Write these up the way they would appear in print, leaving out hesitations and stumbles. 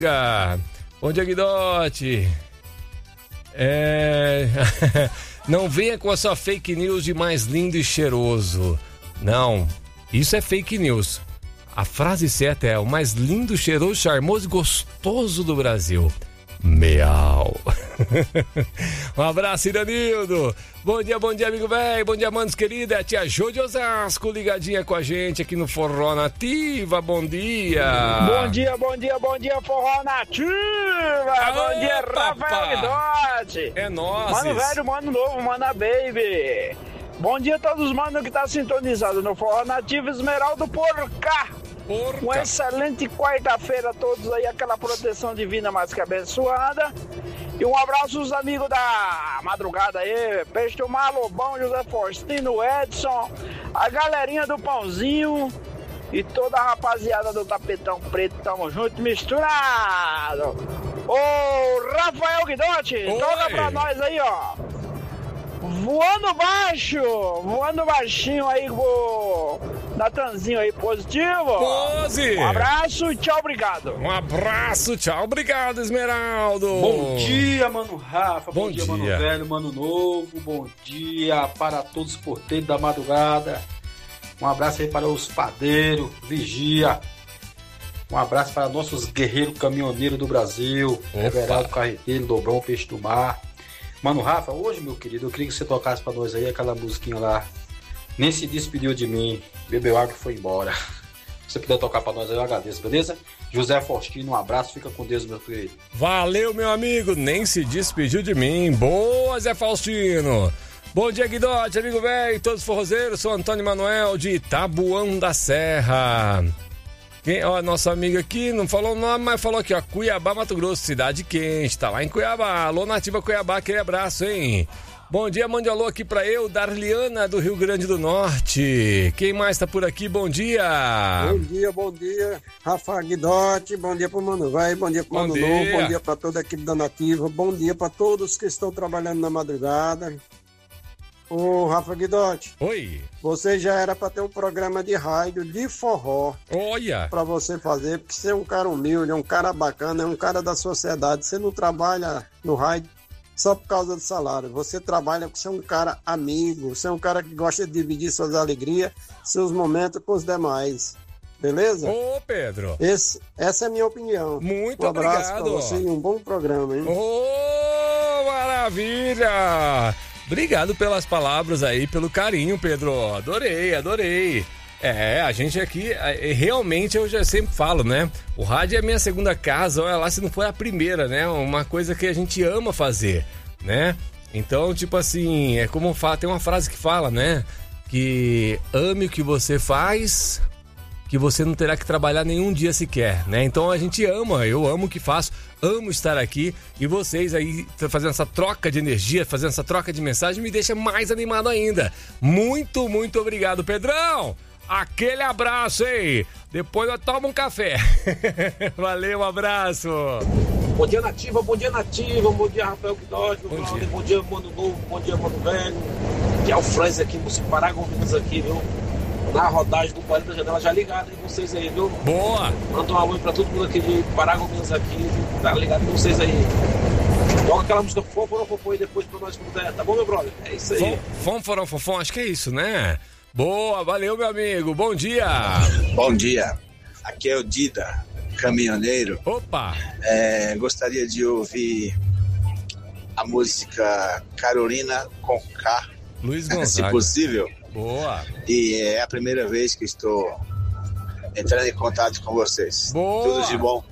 Bom dia, Guidotti. Não venha com a sua fake news de mais lindo e cheiroso. Não, isso é fake news. A frase certa é o mais lindo, cheiroso, charmoso e gostoso do Brasil. Miau. Um abraço, Iranildo. Bom dia, amigo velho. Bom dia, manos querida. É a tia Jô de Osasco ligadinha com a gente aqui no Forró Nativa. Bom dia. Bom dia, Forró Nativa. Bom dia, Rafael Guidotti. É nóis. Mano velho, mano novo, mana baby. Bom dia a todos os manos que tá sintonizado no Forró Nativa Esmeraldo por cá. Uma excelente quarta-feira a todos aí, aquela proteção divina mais que abençoada. E um abraço aos amigos da madrugada aí, Peixe do Mar, Lobão, José Faustino, Edson, a galerinha do Pãozinho e toda a rapaziada do Tapetão Preto, tamo junto, misturado. Ô, Rafael Guidotti, toca pra nós aí, ó. Voando baixinho aí, Natanzinho aí, positivo. Pose. Um abraço e tchau, obrigado. Um abraço, tchau, obrigado, Esmeraldo. Bom dia, mano Rafa. Bom dia, mano velho, mano novo. Bom dia para todos os porteiros da madrugada. Um abraço aí para os padeiros, vigia. Um abraço para nossos guerreiros caminhoneiros do Brasil. Everaldo Carreteiro, Dobrão, Peixe do Mar. Mano Rafa, hoje, meu querido, eu queria que você tocasse pra nós aí aquela musiquinha lá. Nem se despediu de mim, bebeu água e foi embora. Se você puder tocar pra nós aí, eu agradeço, beleza? José Faustino, um abraço, fica com Deus, meu querido. Valeu, meu amigo, nem se despediu de mim. Boa, Zé Faustino. Bom dia, Guidotti, amigo velho, todos forrozeiros. Sou Antônio Manuel de Tabuão da Serra. Ó, nosso amigo aqui não falou o nome, mas falou aqui, ó, Cuiabá, Mato Grosso, cidade quente, tá lá em Cuiabá. Alô, Nativa Cuiabá, aquele abraço, hein? Bom dia, mande alô aqui pra eu, Darliana, do Rio Grande do Norte. Quem mais tá por aqui? Bom dia. Bom dia, Rafa Guidotti, bom dia pro Mano Vai, bom dia pro Mano Novo, bom dia pra toda a equipe da Nativa, bom dia pra todos que estão trabalhando na madrugada. Ô, Rafa Guidotti. Oi. Você já era pra ter um programa de rádio de forró. Olha. Pra você fazer, porque você é um cara humilde, é um cara bacana, é um cara da sociedade. Você não trabalha no rádio só por causa do salário. Você trabalha porque você é um cara amigo, você é um cara que gosta de dividir suas alegrias, seus momentos com os demais. Beleza? Ô, Pedro. Essa é a minha opinião. Muito obrigado. Um abraço obrigado. pra você e um bom programa, hein? Ô, maravilha! Obrigado pelas palavras aí, pelo carinho, Pedro. Adorei. A gente aqui, realmente eu já sempre falo, né? O rádio é a minha segunda casa, olha lá se não for a primeira, né? Uma coisa que a gente ama fazer, né? Então, tipo assim, é como tem uma frase que fala, né? Que ame o que você faz, que você não terá que trabalhar nenhum dia sequer, né? Então a gente ama, eu amo o que faço, amo estar aqui e vocês aí fazendo essa troca de energia, fazendo essa troca de mensagem me deixa mais animado ainda. Muito, muito obrigado, Pedrão! Aquele abraço, hein? Depois eu tomo um café. Valeu, um abraço. Bom dia, Nativa. Bom dia, Rafael Guidotti. Bom dia, Mano Novo. Bom dia, Mano Velho. Que é o Franz aqui, você Paragominas aqui, viu? Na rodagem do 40 Janela, já ligado em vocês aí, viu? Boa! Manda um alô pra todo mundo aqui de Paragominas aqui, tá ligado com vocês aí. Toca aquela música Fofo aí depois pra nós, tá bom, meu brother? É isso aí. Fofão, acho que é isso, né? Boa, valeu, meu amigo. Bom dia. Bom dia. Aqui é o Dida, caminhoneiro. Opa. Gostaria de ouvir a música Carolina com K. Luiz Gonzaga. Se possível. Boa. E é a primeira vez que estou entrando em contato com vocês. Boa. Tudo de bom.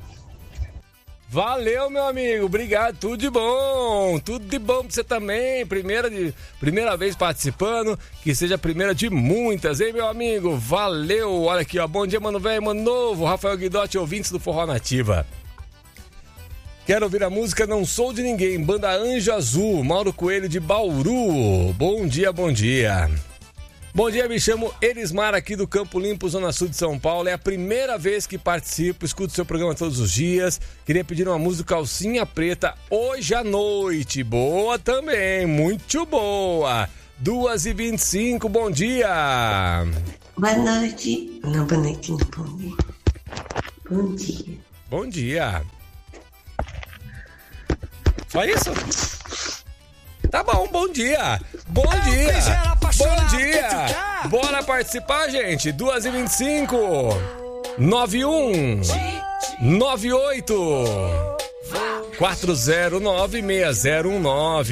Valeu, meu amigo, obrigado, tudo de bom pra você também, primeira vez participando, que seja a primeira de muitas, hein, meu amigo, valeu, olha aqui, ó, bom dia, mano velho, mano novo, Rafael Guidotti, ouvintes do Forró Nativa. Quero ouvir a música Não Sou de Ninguém, banda Anjo Azul, Mauro Coelho de Bauru, bom dia. Bom dia, me chamo Elismar aqui do Campo Limpo, Zona Sul de São Paulo. É a primeira vez que participo, escuto seu programa todos os dias. Queria pedir uma música Calcinha Preta hoje à noite. Boa também, muito boa. 2h25, bom dia. Boa noite. Não, boa noite, não, bom dia. Bom dia. Bom dia. Só isso? Tá bom, bom dia. Bom dia. Bom dia. Bora participar, gente. 2h25. 91 98 409 6019.